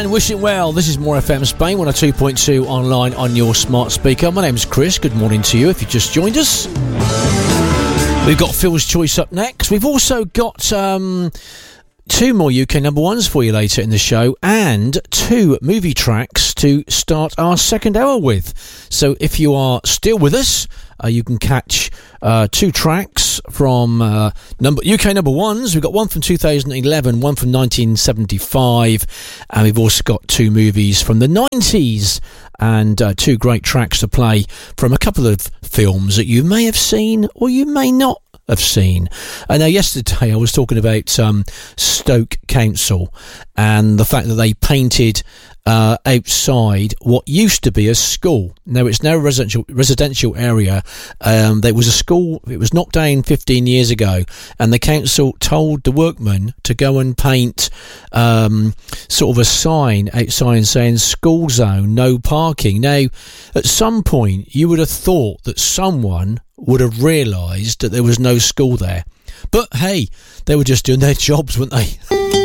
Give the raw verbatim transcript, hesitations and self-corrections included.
and wishing well. This is More F M Spain, one oh two point two online on your smart speaker. My name's Chris. Good morning to you if you just joined us. We've got Phil's Choice up next. We've also got um, two more U K number ones for you later in the show, and two movie tracks to start our second hour with. So if you are still with us, uh, you can catch uh, two tracks from uh, number U K number ones. We've got one from two thousand eleven, one from nineteen seventy-five, and we've also got two movies from the nineties, and uh, two great tracks to play from a couple of films that you may have seen or you may not have seen. Uh, now, yesterday I was talking about um, Stoke Council and the fact that they painted uh, outside what used to be a school. Now, it's now a residential residential area. Um, there was a school. It was knocked down fifteen years ago, and the council told the workmen to go and paint um, sort of a sign outside saying "School Zone, no parking." Now, at some point, you would have thought that someone would have realised that there was no school there. But hey, they were just doing their jobs, weren't they?